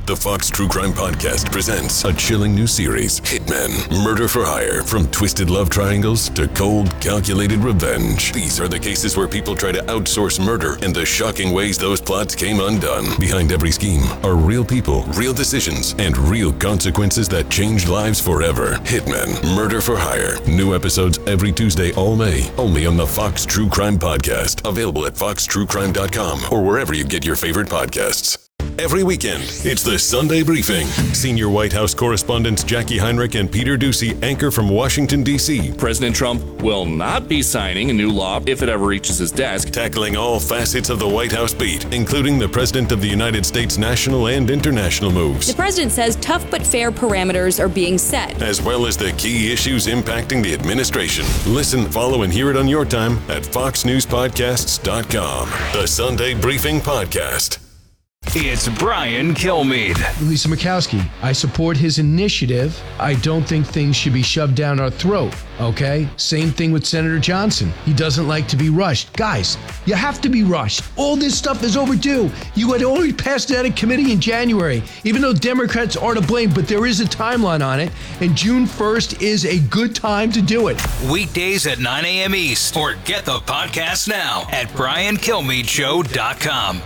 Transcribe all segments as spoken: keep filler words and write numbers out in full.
The Fox True Crime Podcast presents a chilling new series, Hitmen, Murder for Hire. From twisted love triangles to cold, calculated revenge. These are the cases where people try to outsource murder and the shocking ways those plots came undone. Behind every scheme are real people, real decisions, and real consequences that changed lives forever. Hitmen, Murder for Hire. New episodes every Tuesday all May, only on the Fox True Crime Podcast. Available at fox true crime dot com or wherever you get your favorite podcasts. Every weekend, it's the Sunday Briefing. Senior White House correspondents Jackie Heinrich and Peter Doocy anchor from Washington, D C President Trump will not be signing a new law if it ever reaches his desk. Tackling all facets of the White House beat, including the President of the United States' national and international moves. The president says tough but fair parameters are being set, as well as the key issues impacting the administration. Listen, follow, and hear it on your time at fox news podcasts dot com. The Sunday Briefing Podcast. It's Brian Kilmeade. Lisa Murkowski, I support his initiative. I don't think things should be shoved down our throat, okay? Same thing with Senator Johnson. He doesn't like to be rushed. Guys, you have to be rushed. All this stuff is overdue. You had already passed it out of committee in January, even though Democrats are to blame, but there is a timeline on it, and June first is a good time to do it. Weekdays at nine a.m. East, or get the podcast now at brian kilmeade show dot com.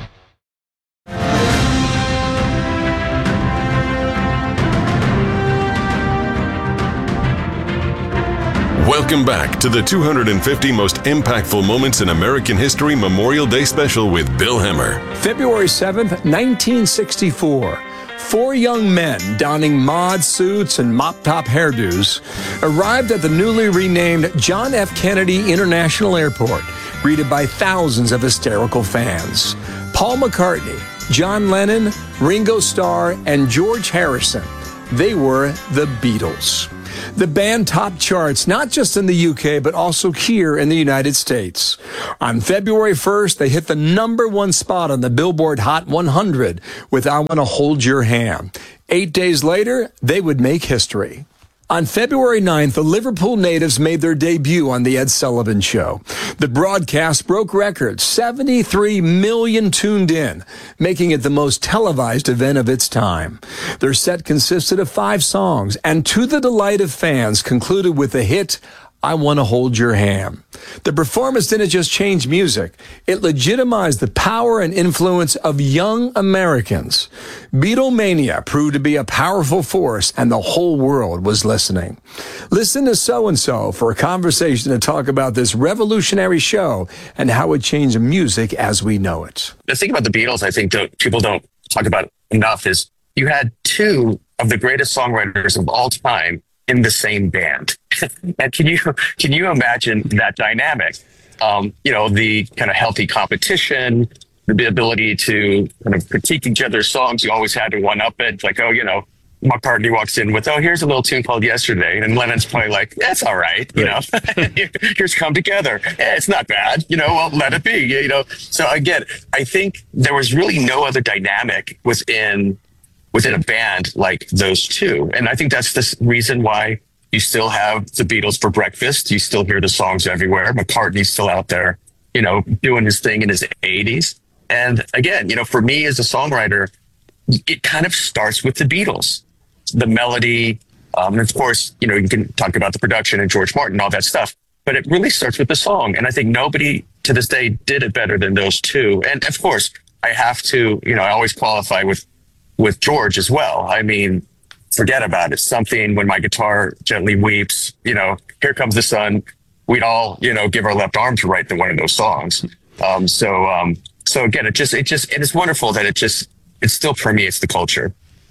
Welcome back to the two hundred fifty most impactful moments in American history Memorial Day special with Bill Hemmer. February seventh, nineteen sixty-four. Four young men donning mod suits and mop-top hairdos arrived at the newly renamed John F. Kennedy International Airport, greeted by thousands of hysterical fans. Paul McCartney, John Lennon, Ringo Starr, and George Harrison. They were the Beatles. The band topped charts not just in the U K, but also here in the United States. On February first, they hit the number one spot on the Billboard Hot one hundred with I Want to Hold Your Hand. Eight days later, they would make history. On February ninth, the Liverpool natives made their debut on The Ed Sullivan Show. The broadcast broke records, seventy-three million tuned in, making it the most televised event of its time. Their set consisted of five songs, and to the delight of fans, concluded with the hit, I Want to Hold Your Hand. The performance didn't just change music. It legitimized the power and influence of young Americans. Beatlemania proved to be a powerful force, and the whole world was listening. Listen to So-and-So for a conversation to talk about this revolutionary show and how it changed music as we know it. The thing about the Beatles, I think that people don't talk about enough, is you had two of the greatest songwriters of all time in the same band. And can you can you imagine that dynamic? Um, you know, the kind of healthy competition, the ability to kind of critique each other's songs. You always had to one up it. Like, oh, you know, McCartney walks in with, oh, here's a little tune called Yesterday. And Lennon's probably like, that's all right. You know, here's Come Together. Eh, it's not bad. You know, well, let it be. You know, so again, I think there was really no other dynamic within within a band like those two. And I think that's the reason why you still have the Beatles for breakfast. You still hear the songs everywhere. McCartney's still out there, you know, doing his thing in his eighties. And again, you know, for me as a songwriter, it kind of starts with the Beatles, the melody. Um, and of course, you know, you can talk about the production and George Martin and all that stuff, but it really starts with the song. And I think nobody to this day did it better than those two. And of course, I have to, you know, I always qualify with with George as well. I mean, forget about it. Something When My Guitar Gently Weeps, you know, Here Comes the Sun. We'd all, you know, give our left arm to write the, one of those songs. Um, so, um, so again, it just, it just, it is wonderful that it just, it still permeates the culture.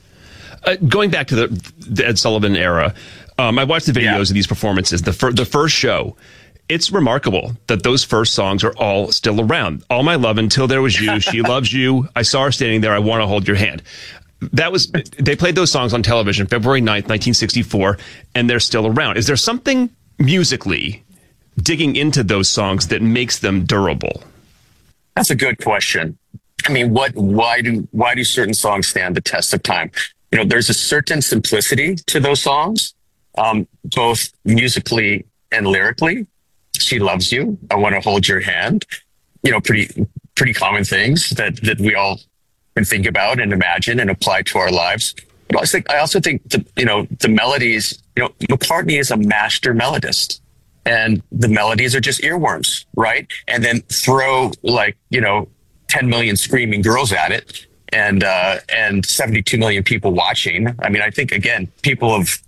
Uh, going back to the, the Ed Sullivan era, um, I watched the videos yeah. of these performances. The, fir- the first show, it's remarkable that those first songs are all still around. All My Love, Until There Was You, She Loves You, I Saw Her Standing There, I Want to Hold Your Hand. That was, they played those songs on television February ninth, nineteen sixty-four, and they're still around. Is there something musically digging into those songs that makes them durable? That's a good question. I mean, what, why do, why do certain songs stand the test of time? You know, there's a certain simplicity to those songs, um, both musically and lyrically. She Loves You, I Want to Hold Your Hand, you know, pretty, pretty common things that, that we all can think about and imagine and apply to our lives. But I also think, I also think the, you know, the melodies, you know, McCartney is a master melodist, and the melodies are just earworms, right? And then throw like, you know, ten million screaming girls at it, and, uh, and seventy-two million people watching. I mean, I think, again, people of,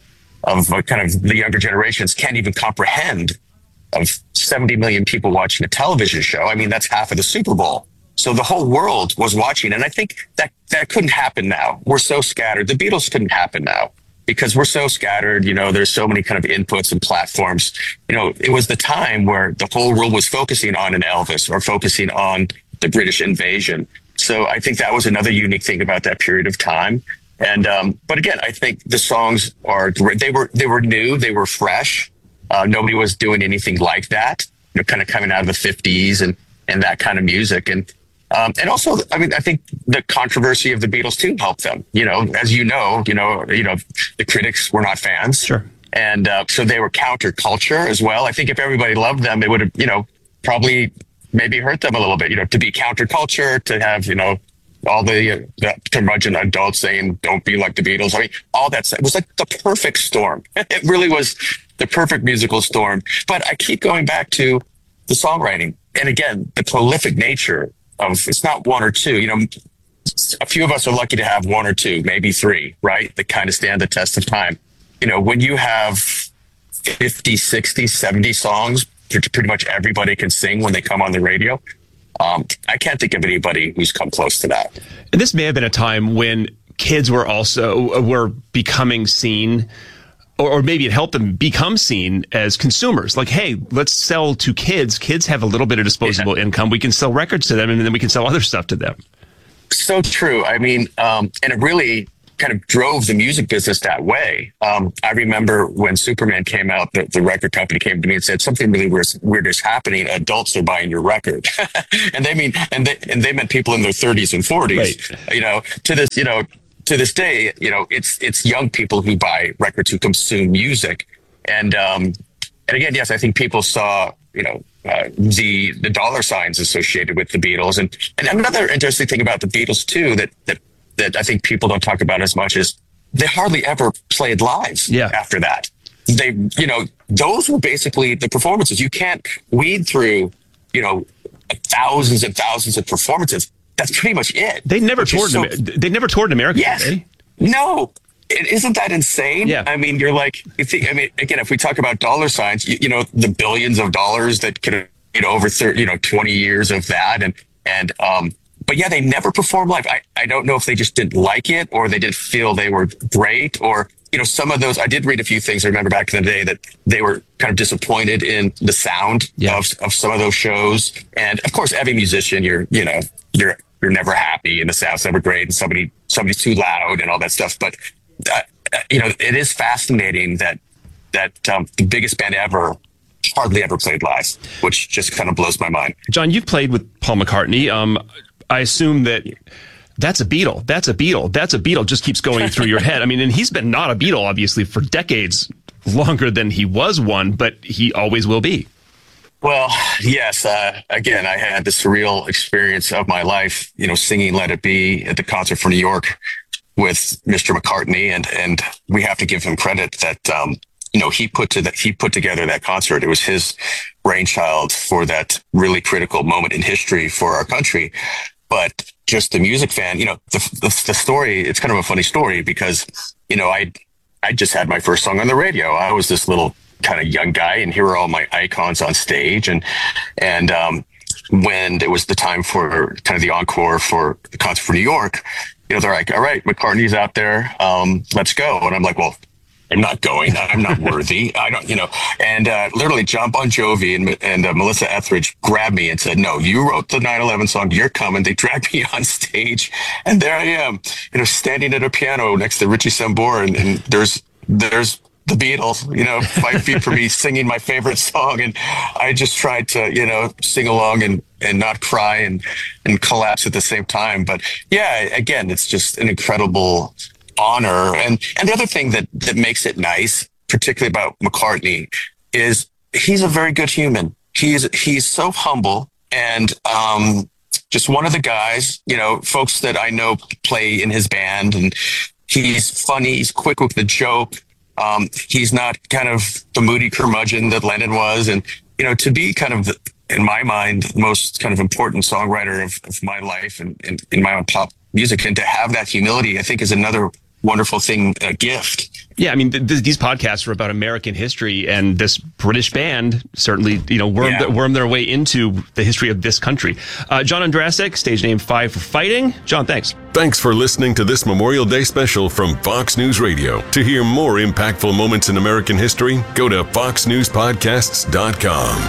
of uh, kind of the younger generations can't even comprehend of seventy million people watching a television show. I mean, that's half of the Super Bowl. So the whole world was watching. And I think that that couldn't happen now. We're so scattered. The Beatles couldn't happen now because we're so scattered. You know, there's so many kind of inputs and platforms. You know, it was the time where the whole world was focusing on an Elvis or focusing on the British invasion. So I think that was another unique thing about that period of time. And, um, but again, I think the songs are great. They were, they were new. They were fresh. Uh, nobody was doing anything like that, you know, kind of coming out of the fifties and, and that kind of music. And, Um, and also, I mean, I think the controversy of the Beatles too helped them. You know, as you know, you know, you know, the critics were not fans, sure, and uh, so they were counterculture as well. I think if everybody loved them, it would have, you know, probably maybe hurt them a little bit. You know, to be counterculture, to have, you know, all the, uh, the curmudgeon adults saying "Don't be like the Beatles." I mean, all that stuff. It was like the perfect storm. It really was the perfect musical storm. But I keep going back to the songwriting, and again, the prolific nature. Of, it's not one or two, you know, a few of us are lucky to have one or two, maybe three, right? That kind of stand the test of time. You know, when you have fifty, sixty, seventy songs, pretty much everybody can sing when they come on the radio. Um, I can't think of anybody who's come close to that. And this may have been a time when kids were also, were becoming seen, or maybe it helped them become seen as consumers. Like, hey, let's sell to kids. Kids have a little bit of disposable yeah. income. We can sell records to them, and then we can sell other stuff to them. So true. I mean, um, and it really kind of drove the music business that way. Um, I remember when Superman came out, the, the record company came to me and said, something really weird, weird is happening. Adults are buying your record. and they mean, and they, and they meant people in their thirties and forties, right. you know, to this, you know, to this day, you know, it's it's young people who buy records, who consume music, and um, and again, yes, I think people saw, you know, uh, the the dollar signs associated with the Beatles, and and another interesting thing about the Beatles too that that that I think people don't talk about as much is they hardly ever played live. Yeah. After that, they, you know, those were basically the performances. You can't weed through, you know, thousands and thousands of performances. That's pretty much it. They never toured. So, in, they never toured in America. Yes. Did they? No. It, isn't that insane? Yeah. I mean, you're like, you think, I mean, again, if we talk about dollar signs, you, you know, the billions of dollars that could, you know, over thirty, you know, twenty years of that, and and um, but yeah, they never performed live. I I don't know if they just didn't like it, or they didn't feel they were great, or you know, some of those. I did read a few things. I remember back in the day that they were kind of disappointed in the sound yeah. of of some of those shows, and of course, every musician, you're you know, you're. You're never happy, and the sound's never great, and somebody somebody's too loud, and all that stuff. But uh, you know, it is fascinating that that um, the biggest band ever hardly ever played live, which just kind of blows my mind. John, you've played with Paul McCartney. Um, I assume that that's a Beatle. That's a Beatle. That's a Beatle. Just keeps going through your head. I mean, and he's been not a Beatle, obviously, for decades, longer than he was one, but he always will be. Well, yes. Uh, again, I had the surreal experience of my life, you know, singing Let It Be at the Concert for New York with Mister McCartney. And, and we have to give him credit that, um, you know, he put to that, he put together that concert. It was his brainchild for that really critical moment in history for our country. But just the music fan, you know, the, the, the story, it's kind of a funny story because, you know, I, I just had my first song on the radio. I was this little kind of young guy, and here are all my icons on stage. And, and, um, when it was the time for kind of the encore for the Concert for New York, you know, they're like, all right, McCartney's out there. Um, let's go. And I'm like, well, I'm not going. I'm not worthy. I don't, you know, and, uh, literally John Bon Jovi and, and uh, Melissa Etheridge grabbed me and said, no, you wrote the nine eleven song. You're coming. They dragged me on stage, and there I am, you know, standing at a piano next to Richie Sambora. And, and there's, there's, the Beatles, you know, five feet from me singing my favorite song. And I just tried to, you know, sing along and, and not cry and, and collapse at the same time. But yeah, again, it's just an incredible honor. And, and the other thing that, that makes it nice, particularly about McCartney, is he's a very good human. He's, he's so humble. And, um, just one of the guys, you know, folks that I know play in his band, and he's funny. He's quick with the joke. Um, he's not kind of the moody curmudgeon that Lennon was. And, you know, to be kind of, the, in my mind, the most kind of important songwriter of, of my life and, and in my own pop music, and to have that humility, I think is another wonderful thing, a gift. Yeah, I mean, th- th- these podcasts are about American history, and this British band certainly, you know, wormed, Yeah. wormed their way into the history of this country. Uh, John Ondrasik, stage name Five for Fighting. John, thanks. Thanks for listening to this Memorial Day special from Fox News Radio. To hear more impactful moments in American history, go to fox news podcasts dot com.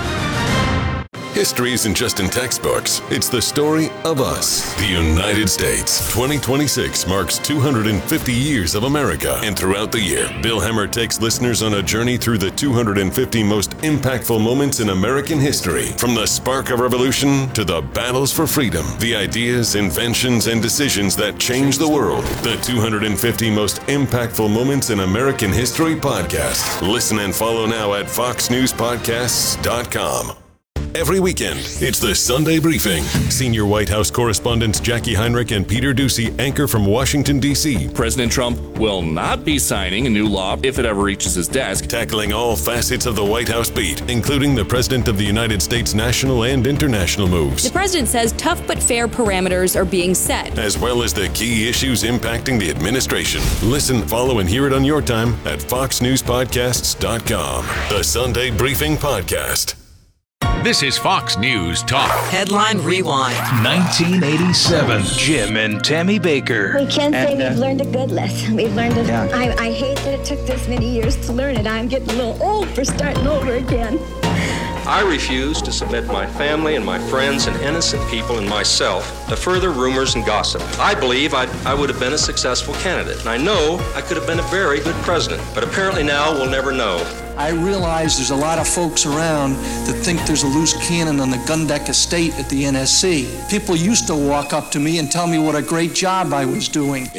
History isn't just in textbooks. It's the story of us. The United States. twenty twenty-six marks two hundred fifty years of America. And throughout the year, Bill Hemmer takes listeners on a journey through the two hundred fifty most impactful moments in American history. From the spark of revolution to the battles for freedom. The ideas, inventions, and decisions that changed the world. The two hundred fifty most impactful moments in American history podcast. Listen and follow now at fox news podcasts dot com. Every weekend, it's the Sunday Briefing. Senior White House correspondents Jackie Heinrich and Peter Doocy anchor from Washington, D C President Trump will not be signing a new law if it ever reaches his desk. Tackling all facets of the White House beat, including the President of the United States' national and international moves. The president says tough but fair parameters are being set, As well as the key issues impacting the administration. Listen, follow, and hear it on your time at fox news podcasts dot com. The Sunday Briefing Podcast. This is Fox News Talk. Headline Rewind. nineteen eighty-seven. Jim and Tammy Baker. We can't say And, uh, we've learned a good lesson. We've learned it. Yeah. I, I hate that it took this many years to learn it. I'm getting a little old for starting over again. I refuse to submit my family and my friends and innocent people and myself to further rumors and gossip. I believe I'd, I would have been a successful candidate, and I know I could have been a very good president, but apparently now we'll never know. I realize there's a lot of folks around that think there's a loose cannon on the Gundeck estate at the N S C. People used to walk up to me and tell me what a great job I was doing.